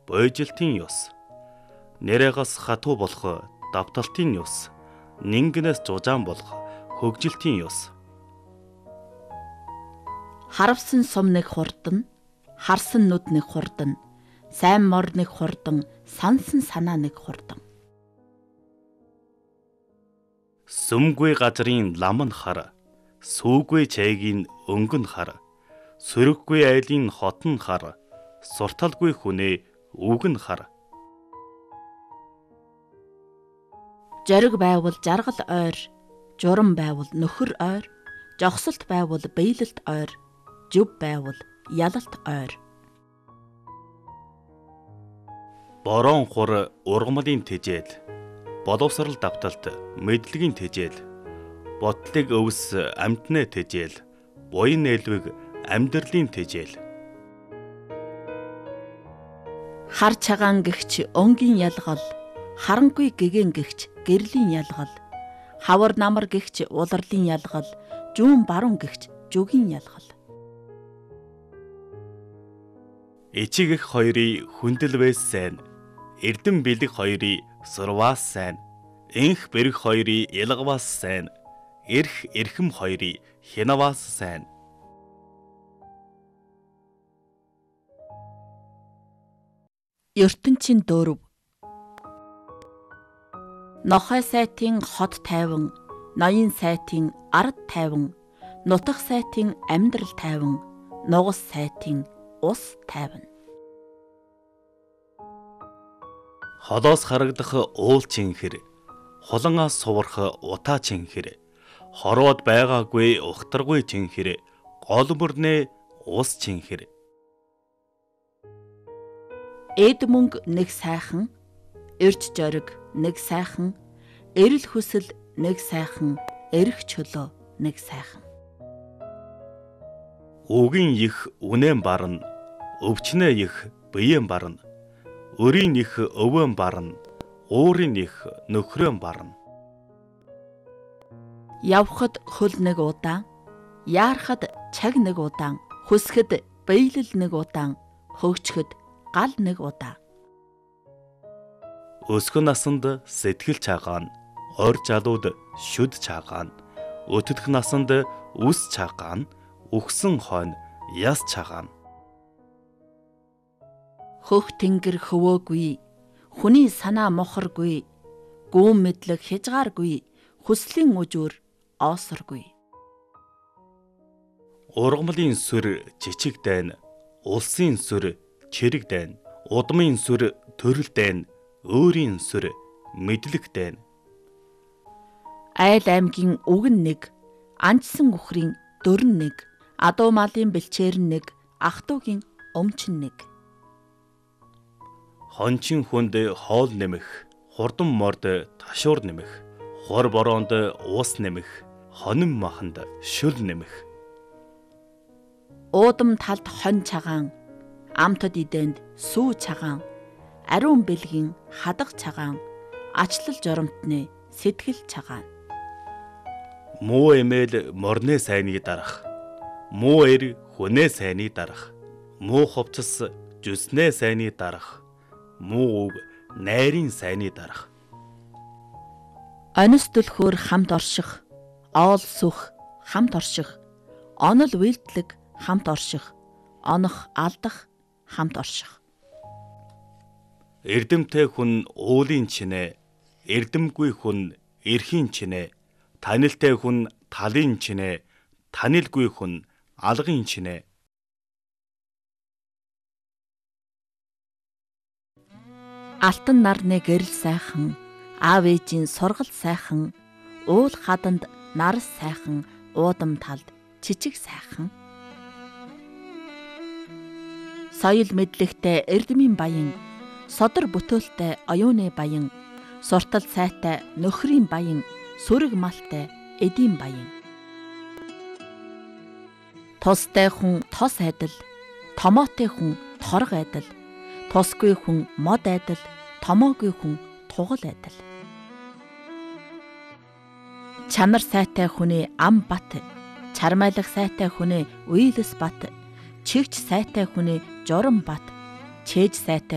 бойжилтын ёс. Нэрэгас хатуу болох давталтын ёс. Нингэнээс жужаан болох хөгжилтийн ёс. Харавсан сум нэг хурдан, харсан нүд нэг хурдан, сайн мор нэг хурдан, сансан санаа нэг хурдан. Сүмгүй газрын лам нь хар, сүүгүй чайгийн өнгө нь хар, сөрөггүй айлын хот нь хар, сурталгүй хүнээ үг нь хар. Зориг байвал жаргал ойр, журам байвал нөхөр ойр, жогсолт байвал биелэлт ойр, жүв байвал ялалт ойр. Борон хур ургамлын тэжээл, боловсрал давталт мэдлэгийн тэжээл, ботлыг өвс амьтнаа тэжээл, буян нээлвэг амьдралын тэжээл. Хар чагаан гэгч өнгийн ялгал, харангүй гэгэн гэгч гэрлийн ялгал, хавар намар гэгч уларлын ялгал, жүүн баруун гэгч жүгийн ялгал. Ичиг их хоёрын хүндэлвээс сайн, эрдэм бэлэг хоёрын сурваас сайн, энх бэрэг хоёрын ялгаваас сайн, эрх эрхэм хоёрын хянаваас сайн. ертөнцийн дөрөв. Нохой сайтын хот тайван, ноён сайтын ард тайван, нутаг сайтын амьдрал тайван, нугас сайтын ус тайван. Холоос харагдах уул чинхэр, хулангаас суврах утаа чинхэр, хороод байгаагүй ухтаргүй чинхэр, гол мөрнөө ус чинхэр. Эд мөнгө нэг сайхан, эрч жориг нэг сайхан, эрэл хүсэл нэг сайхан, эрх чөлөө нэг сайхан. Үгийн их үнэн барна, өвчнөө их биеэн барна, өрийн их өвөн барна, уурын их нөхрөн барна. Явхад хөл нэг удаан, яарахад чаг нэг удаан, хүсгэд биелэл нэг удаан, хөгжөхөд гал нэг удаа. Өсгөн насанд сэтгэл чаагаан, ор жалууд шүд чаагаан, өтөх насанд үс чаагаан, үхсэн хойно яс чаагаан. Хөх тэнгэр хөвөөгүй, хүний санаа мохоргүй, гүүн мэдлэг хязгааргүй, хүслийн үжүр оосоргүй. Ургамлын сүр жичиг дайн, улсын сүр чирэг дайн, удмын сүр төрөл дайн, өөрийн сүр мэдлэг дайн. Айл аймгийн үгэн нэг, анчсан үхрийн дөрн нэг, адуу малын бэлчээр нэг, ах トゥ угийн өмчин нэг. Хончин хүнд хоол нэмэх, хурдан морд ташуур нэмэх, хор бороонд уус нэмэх, хонин маханд шүл нэмэх. Уудам талд хон чагаан, амтад идэнд сүү чагаан, ариун бэлгийн хадах чагаан, ачлал жоромтны сэтгэл чагаан. Муу эмээл морны сайныг дарах, муу эр хүнээ сайныг дарах, муу хувцас жүснээ сайныг дарах, муу үг найрын сайныг дарах. Онос түлхүүр хамт орших, оол сүх хамт орших, онол үйлдлэг хамт орших, онох алдах хамт орших. Эрдэмтэй хүн уулын чинээ, эрдэмгүй хүн эрхийн чинээ, танилтай хүн талын чинээ, танилгүй хүн алгын чинээ. Алтан нарны гэрэл сайхан, аав ээжийн сургал сайхан, уул хаданд нарс сайхан, уудам талд чичиг сайхан. Соёл мэдлэгтэй эрдмийн баян, содор бүтөөлтэй оюуны баян, суртал сайтай нөхрийн баян, сүрэг малтай эдийн баян. Тустай хүн тос айдал, томоотой хүн торг айдал, тусгүй хүн мод айдал, томоогүй хүн тугал айдал. Чанар сайтай хүний ам бат, чармайлах сайтай хүний уйлс бат, чигч сайтай хүний журам бат, чээж сайтай